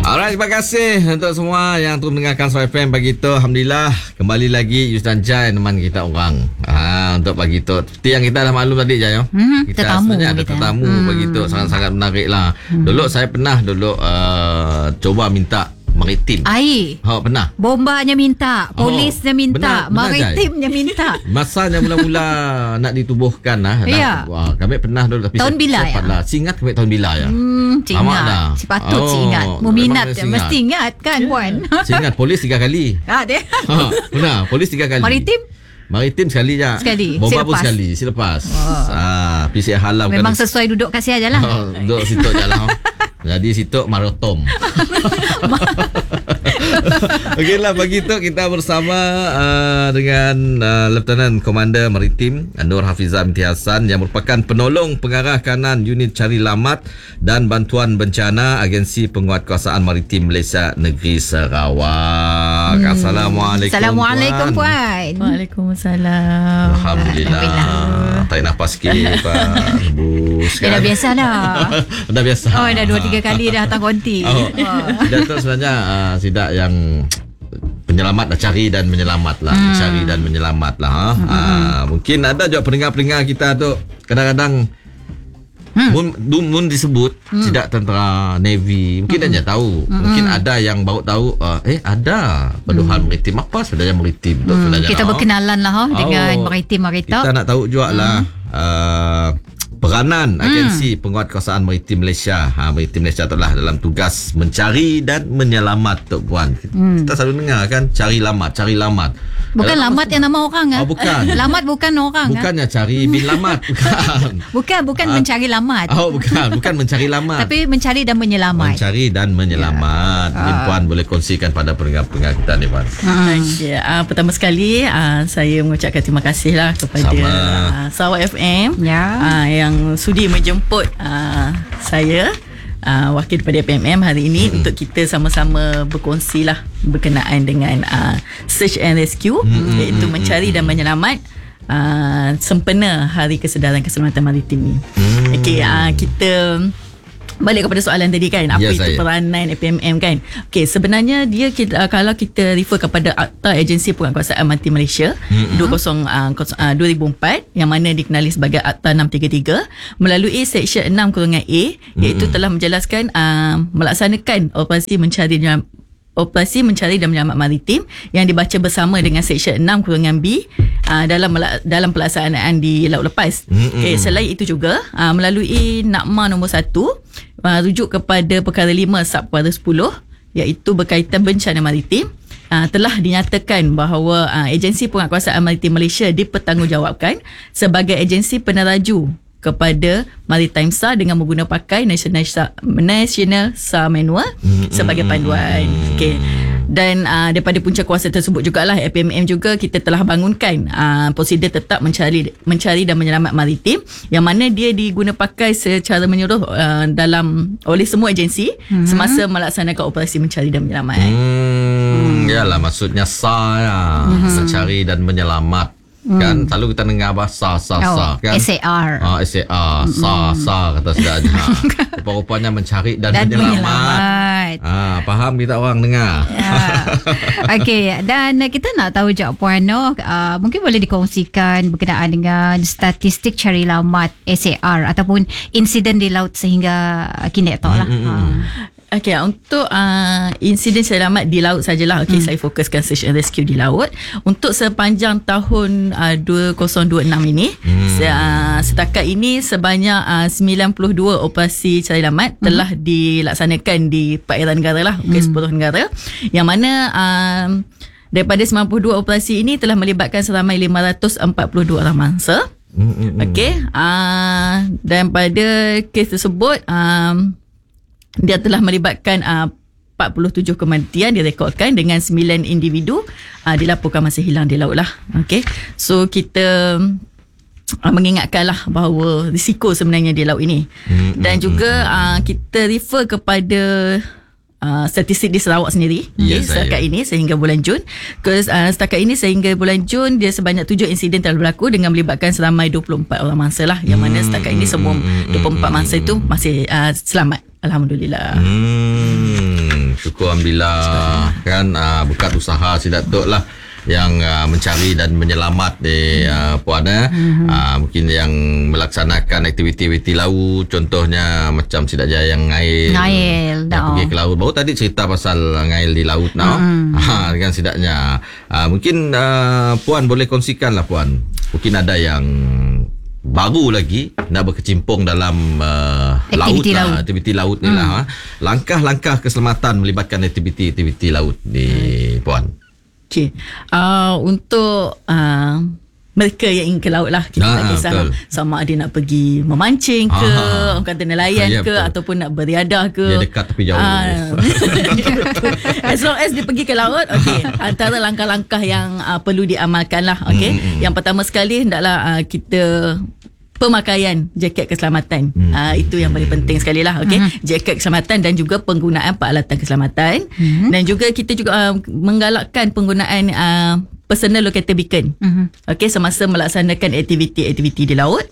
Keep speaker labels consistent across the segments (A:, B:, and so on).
A: Alright, terima kasih untuk semua yang terus mendengarkan Suara FM pagi tu. Alhamdulillah, kembali lagi Yus dan Jai teman kita orang. Untuk pagi tu, seperti yang kita dah maklum tadi, Jai. Kita sebenarnya ada tetamu pagi tu, sangat-sangat menarik lah. Dulu saya pernah coba minta maritim.
B: Air.
A: Pernah.
B: Bombanya minta, polisnya minta, maritimnya minta.
A: Masanya mula-mula nak ditubuhkan lah.
B: Ya.
A: Kami pernah dulu tapi
B: tahun bila ya?
A: Lah. Ingat kami tahun bila ya?
B: Ingat. Sepatut ingat. Meminat mesti ingat kan Puan.
A: Ingat polis 3 kali.
B: Dia.
A: Benar, polis 3 kali. Maritim sekali je. Bomba pun sekali. Selepas. PCR halam.
B: Memang sesuai duduk kasih aja lah.
A: Duduk situ je lah. Jadi situ marotom. Okeylah, pagi tu kita bersama dengan Lieutenant Komander Maritim Nur Hafizah binti Hassan yang merupakan penolong pengarah kanan unit cari lamat dan bantuan bencana Agensi Penguatkuasaan Maritim Malaysia Negeri Sarawak. Assalamualaikum.
B: Assalamualaikum Puan.
C: Waalaikumsalam.
A: Alhamdulillah. Tarik nafas sikit Pak. Bus kan.
B: Dah biasa dah.
A: Dah biasa.
B: Dah 2-3 kali dah datang konti.
A: Sidak tu sebenarnya sidak yang penyelamat dah, cari dan menyelamat lah. Cari dan menyelamat lah. Mungkin ada juga pendengar-pendengar kita tu kadang-kadang mun disebut sidak tentera Navy, mungkin dia tahu. Mungkin ada yang baru tahu ada paduhan maritim. Apa sebenarnya maritim tu sebenarnya?
B: Kita berkenalan lah dengan maritim.
A: Kita nak tahu juga lah peranan Agensi Penguatkuasaan Maritim Malaysia. Maritim Malaysia tu lah dalam tugas mencari dan menyelamat tu Puan. Kita selalu dengar kan, cari lamat.
B: Bukan lamat yang nama orang
A: bukan.
B: Lamat bukan orang.
A: Bukannya cari bin lamat.
B: Bukan mencari lamat.
A: Bukan mencari lamat.
B: Tapi mencari dan menyelamat.
A: Mencari dan menyelamat. Mungkin Puan boleh kongsikan pada pendengar-pendengar kita ni Puan.
C: Pertama sekali saya mengucapkan terima kasih lah kepada Suara FM yang sudi menjemput saya wakil daripada FMM hari ini untuk kita sama-sama berkongsi lah berkenaan dengan search and rescue, iaitu mencari dan menyelamat sempena Hari Kesedaran Keselamatan Maritim ni. Kita balik kepada soalan tadi kan, apa itu peranan FMM kan. Sebenarnya dia kalau kita refer kepada Akta Agensi Penguatkuasaan Maritim Malaysia 2004 yang mana dikenali sebagai Akta 633 melalui Seksyen 6-A iaitu telah menjelaskan melaksanakan operasi mencari dan menyelamat maritim yang dibaca bersama dengan Seksyen 6-B dalam pelaksanaan di laut lepas. Selain itu juga melalui Nakma nombor 1 rujuk kepada perkara 5 sub perkara 10 iaitu berkaitan bencana maritim, telah dinyatakan bahawa Agensi Penguatkuasaan Maritim Malaysia dipertanggungjawabkan sebagai agensi peneraju kepada Maritime SAR dengan menggunakan pakai National SAR Manual sebagai panduan. Dan daripada punca kuasa tersebut jugalah FMM juga kita telah bangunkan prosedur tetap mencari dan menyelamat maritim yang mana dia diguna pakai secara menyeluruh oleh semua agensi semasa melaksanakan operasi mencari dan menyelamat.
A: Yalah, maksudnya SAR ya, mencari dan menyelamat. Kan selalu kita dengar bahasa SAR kan,
B: SAR
A: SAR kata sedaknya. Rupa-rupanya mencari dan menyelamat. Faham kita orang dengar.
B: Dan kita nak tahu je Puan mungkin boleh dikongsikan berkenaan dengan statistik cari lamat SAR ataupun insiden di laut sehingga kini lah.
C: Untuk insiden selamat di laut sajalah. Saya fokuskan search and rescue di laut. Untuk sepanjang tahun 2026 ini, setakat ini sebanyak 92 operasi cari lamat telah dilaksanakan di perairan negara lah, 10 negara, yang mana daripada 92 operasi ini telah melibatkan seramai 542 orang mangsa. Dan pada kes tersebut dia telah melibatkan 47 kematian direkodkan dengan 9 individu dilaporkan masih hilang di laut lah. So kita mengingatkanlah bahawa risiko sebenarnya di laut ini. Dan juga kita refer kepada statistik di Sarawak sendiri setakat ini sehingga bulan Jun. Setakat ini sehingga bulan Jun dia sebanyak 7 insiden telah berlaku dengan melibatkan seramai 24 orang mangsa lah, yang mana setakat ini semua 24 mangsa itu masih selamat, alhamdulillah.
A: Syukur alhamdulillah. Kan berkat usaha si Datuk lah yang mencari dan menyelamat di Puan mungkin yang melaksanakan aktiviti-aktiviti laut, contohnya macam si Dak Jaya yang ngail pergi ke laut. Baru tadi cerita pasal ngail di laut dengan si Daknya. Mungkin Puan boleh kongsikan lah Puan, mungkin ada yang baru lagi nak berkecimpung dalam aktiviti laut. Aktiviti laut ni lah. Langkah-langkah keselamatan melibatkan aktiviti laut di Puan.
C: Okay. Untuk mereka yang ingin ke laut lah, kita tak kisah sama ada nak pergi memancing ke, orang kata nelayan ke, betul. Ataupun nak beriadah ke.
A: Dia dekat tapi jauh.
C: As long as dia pergi ke laut, okay. Antara langkah-langkah yang perlu diamalkan lah. Okay. Yang pertama sekali hendaklah kita pemakaian jaket keselamatan. Itu yang paling penting sekali lah. Okay. Jaket keselamatan dan juga penggunaan peralatan keselamatan. Dan juga kita juga menggalakkan penggunaan personal locator beacon. Okay, semasa melaksanakan aktiviti di laut.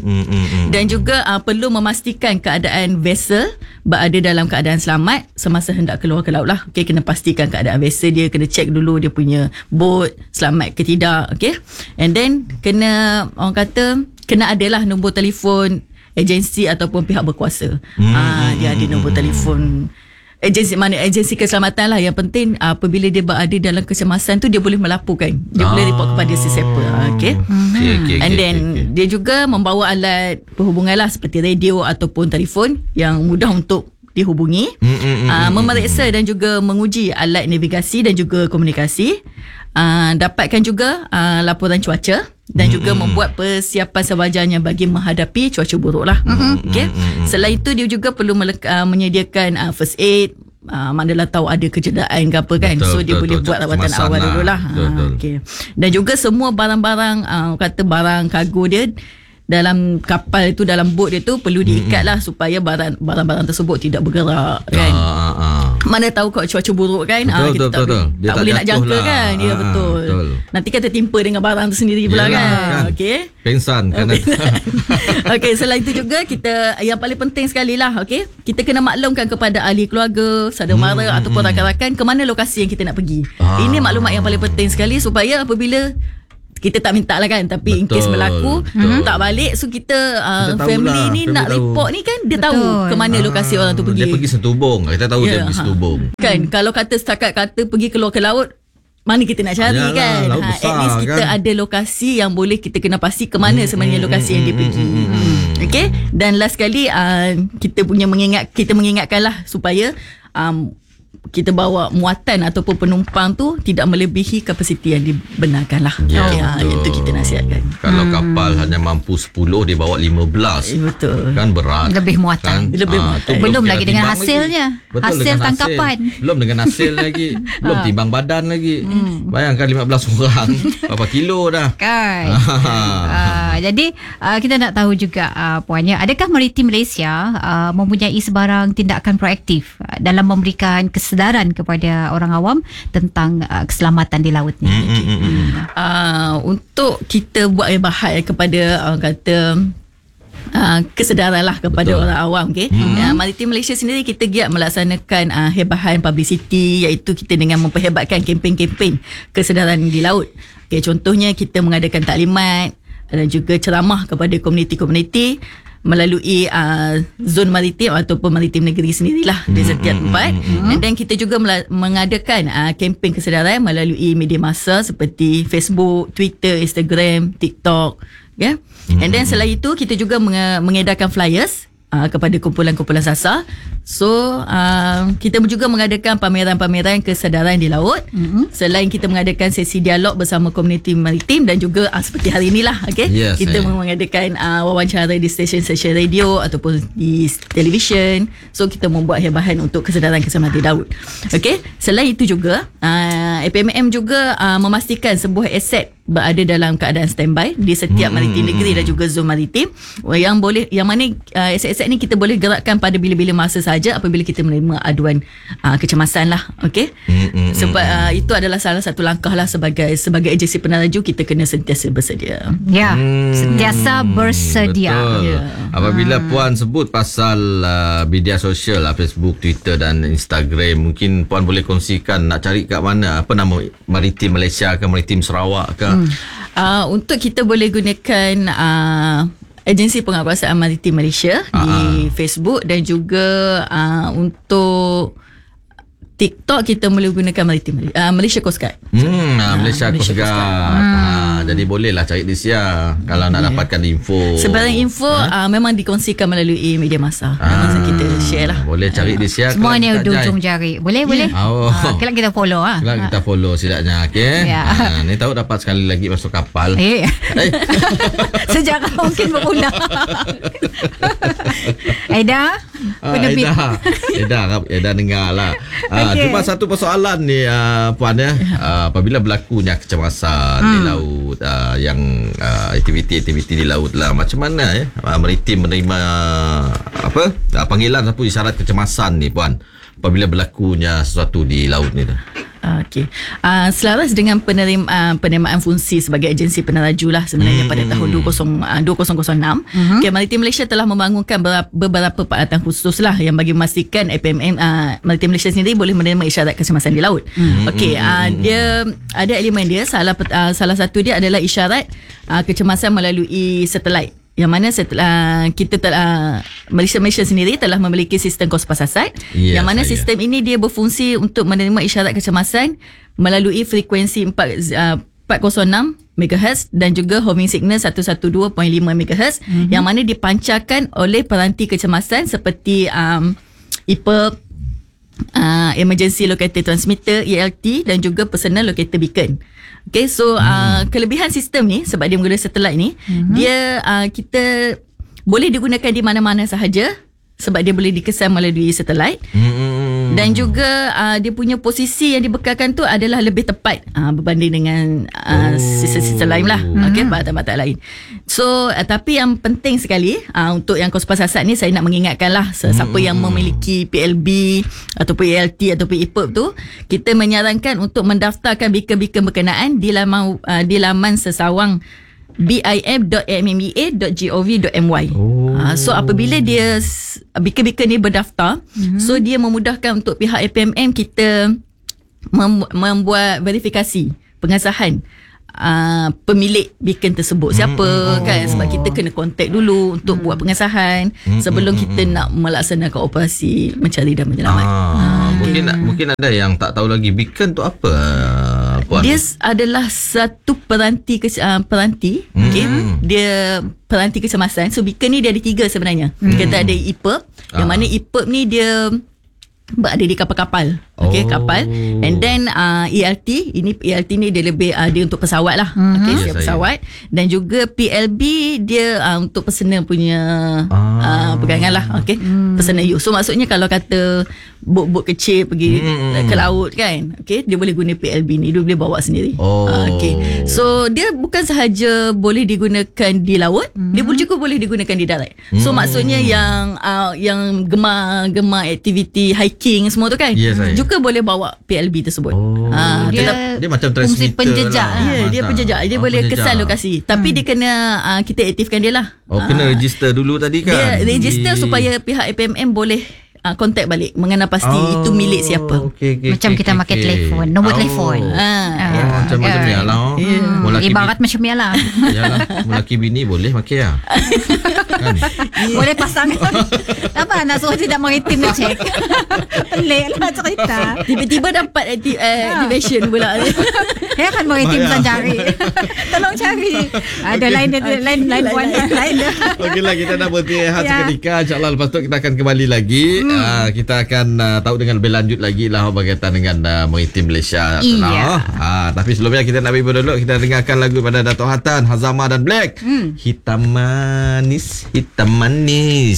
C: Dan juga perlu memastikan keadaan vessel berada dalam keadaan selamat semasa hendak keluar ke laut lah. Okay, kena pastikan keadaan vessel dia, kena check dulu dia punya boat selamat ke tidak. Okay. And then kena, orang kata, kena adalah nombor telefon agensi ataupun pihak berkuasa. Dia ada nombor telefon agensi keselamatan lah. Yang penting apabila dia berada dalam kecemasan tu, dia boleh melaporkan, dia boleh report kepada sesiapa. Okay. And then dia juga membawa alat perhubungan lah, seperti radio ataupun telefon yang mudah untuk dihubungi. Memeriksa dan juga menguji alat navigasi dan juga komunikasi. Dapatkan juga laporan cuaca dan juga membuat persiapan sewajarnya bagi menghadapi cuaca buruk lah. Okay. Selain itu, dia juga perlu menyediakan first aid. Manalah tahu ada kecederaan ke apa kan. Betul, so dia boleh buat rawatan awal dulu lah. Okay. Dan juga semua barang-barang kata barang kargo dia dalam kapal itu, dalam bot dia tu perlu diikat lah supaya barang-barang tersebut tidak bergerak kan. Mana tahu kalau cuaca buruk kan, kita tak boleh nak jangka lah. Kan. Ya betul. Nanti kan tertimpa dengan barang tu sendiri pula. Yalah, kan. Okey.
A: Pengsan kan.
C: Okey, selain itu juga kita yang paling penting sekali lah, okey, kita kena maklumkan kepada ahli keluarga, saudara mara ataupun rakan-rakan ke mana lokasi yang kita nak pergi. Ini maklumat yang paling penting sekali supaya apabila kita tak minta lah kan, tapi in case berlaku tak balik, so kita family ni nak report ni kan, dia tahu ke mana lokasi orang tu pergi.
A: Dia pergi Setubong, kita tahu dia pergi Setubong
C: kan. Kalau kata setakat kata pergi keluar ke laut, mana kita nak cari. Yalah, kan besar, at least kita kan ada lokasi yang boleh kita kena pasti ke mana sebenarnya lokasi yang dia pergi. Okay. Dan last sekali kita mengingatkan lah supaya kita bawa muatan ataupun penumpang tu tidak melebihi kapasiti yang dibenarkan lah. Itu kita nasihatkan.
A: Kalau kapal hanya mampu 10, dia bawa 15.
C: Betul.
A: Kan berat.
B: Lebih muatan. Belum lagi dengan hasilnya. Hasil tangkapan.
A: Belum dengan hasil lagi. Belum timbang badan lagi. Bayangkan 15 orang. Berapa kilo dah.
B: Kan. Jadi kita nak tahu juga puannya, adakah Maritim Malaysia mempunyai sebarang tindakan proaktif dalam memberikan kesedaran kepada orang awam tentang keselamatan di laut ni?
C: Untuk kita buat bahan kepada orang kata kesedaran lah kepada orang awam. Okay? Maritim Malaysia sendiri kita giat melaksanakan hebahan publicity, iaitu kita dengan memperhebatkan kempen-kempen kesedaran di laut. Okay, contohnya kita mengadakan taklimat dan juga ceramah kepada komuniti-komuniti melalui zon maritim ataupun maritim negeri sendirilah di setiap tempat. Dan kita juga mengadakan kempen kesedaran melalui media masa seperti Facebook, Twitter, Instagram, TikTok. Yeah? And then selain itu kita juga mengedarkan flyers kepada kumpulan-kumpulan sasar. So kita juga mengadakan pameran-pameran kesedaran di laut. Selain kita mengadakan sesi dialog bersama komuniti maritim dan juga seperti hari inilah, okay? Kita mengadakan wawancara di stesen-stesen radio ataupun di televisyen. So kita membuat hebahan untuk kesedaran keselamatan di laut. Okay? Selain itu juga APMM juga memastikan sebuah aset berada dalam keadaan standby di setiap maritim negeri dan juga zon maritim yang mana aset-aset ni kita boleh gerakkan pada bila-bila masa saja apabila kita menerima aduan kecemasan lah. Okey. Sebab itu adalah salah satu langkah lah sebagai agensi peneraju, kita kena sentiasa bersedia.
B: Ya, sentiasa bersedia.
A: Betul. Apabila Puan sebut pasal media sosial lah, Facebook, Twitter dan Instagram, mungkin Puan boleh kongsikan nak cari kat mana, apa nama Maritim Malaysia ke Maritim Sarawak ke?
C: Untuk kita boleh gunakan agensi penguatkuasaan Maritim Malaysia di Facebook dan juga untuk TikTok kita boleh gunakan Malaysia Coast Guard.
A: Malaysia Coast Guard. Jadi bolehlah cari di Sia kalau nak dapatkan info.
C: Sebarang info memang dikongsikan melalui media masa. Masa kita share lah.
A: Boleh cari di Sia.
B: Semua ni ujung jari. Boleh. Kelak kita follow
A: Kelak kita follow silapnya. Okey. Ni tahu dapat sekali lagi masuk kapal.
B: Sejarah mungkin berulang. Aida dengar lah. Cuma satu persoalan ni Puan ya. Apabila berlakunya kecemasan di laut, yang aktiviti-aktiviti di laut lah, macam mana maritim menerima panggilan ataupun isyarat kecemasan ni Puan apabila berlakunya sesuatu di laut ni?
C: Okey. Selaras dengan penerimaan fungsi sebagai agensi peneraju lah sebenarnya pada tahun 2006, Maritim Malaysia telah membangunkan beberapa peralatan khusus lah yang bagi memastikan APMM Maritim Malaysia sendiri boleh menerima isyarat kecemasan di laut. Okey, dia ada elemen dia. Salah satu dia adalah isyarat kecemasan melalui satelit. Yang mana setelah kita Malaysia sendiri telah memiliki sistem Kospas Asat, yang mana sistem ini dia berfungsi untuk menerima isyarat kecemasan melalui frekuensi 406 MHz dan juga homing signal 112.5 MHz, yang mana dipancarkan oleh peranti kecemasan seperti EPIRB, Emergency Locator Transmitter ELT dan juga Personal Locator Beacon. Okay, so kelebihan sistem ni sebab dia menggunakan satelit ni, dia kita boleh digunakan di mana-mana sahaja sebab dia boleh dikesan melalui satelit. Dan juga dia punya posisi yang dibekalkan tu adalah lebih tepat berbanding dengan sistem lain lah. Okey, batas-batas lain. So tapi yang penting sekali untuk yang Kospas Asat ni, saya nak mengingatkan lah siapa yang memiliki PLB ataupun ELT ataupun EPIRB tu, kita menyarankan untuk mendaftarkan beacon-beacon berkenaan di laman sesawang bim.mmea.gov.my. So apabila dia beacon-beacon ni berdaftar, so dia memudahkan untuk pihak APMM kita membuat verifikasi pengesahan pemilik beacon tersebut siapa kan, sebab kita kena kontak dulu untuk buat pengesahan sebelum kita nak melaksanakan operasi mencari dan menyelamat.
A: Mungkin ada yang tak tahu lagi beacon tu apa, Puan?
C: Dia adalah satu peranti okay? Dia peranti kecemasan. So beacon ni dia ada 3 sebenarnya. Kita ada EPIRB, yang mana EPIRB ni dia berada di kapal-kapal. Okey, kapal. And then ELT, ini ELT ni dia lebih dia untuk pesawat lah. Okey, pesawat. Dan juga PLB dia untuk personal punya pegangan lah. Okey, personal use. So maksudnya kalau kata bot-bot kecil pergi ke laut kan, okey, dia boleh guna PLB ni, dia boleh bawa sendiri. Okey. So dia bukan sahaja boleh digunakan di laut, dia juga boleh digunakan di darat. So maksudnya yang gemar aktiviti hiking semua tu kan, juga boleh bawa PLB tersebut.
A: Dia macam transmitter
B: penjejak
A: lah.
C: Dia penjejak. Dia boleh kesan lokasi. Tapi dia kena kita aktifkan dia lah.
A: Kena register dulu tadi kan.
C: Dia register supaya pihak APMM boleh kontak balik mengenal pasti itu milik siapa.
B: Macam kita pakai telefon, nombor telefon.
A: Macam ni lah.
B: Ibarat macam ni lah.
A: Yalah, lelaki bini boleh pakai lah. Kan?
B: Boleh pasang. Apa nak suruh tidak maritim nak check. Pelik lah cerita.
C: Tiba-tiba dapat activation pula.
B: Ya kan maritim kan cari. Tolong cari. Ada lain buat lain.
A: Okeylah, kita dah berhenti seketika. InsyaAllah lepas tu kita akan kembali lagi. Kita akan tahu dengan lebih lanjut lagi lah berkaitan dengan Maritim Malaysia. Tapi sebelumnya kita nak beri dulu, kita dengarkan lagu pada Dato' Hatan, Hazama dan Black. Hitam manis.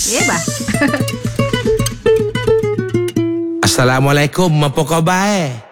D: Assalamualaikum, apa khabar?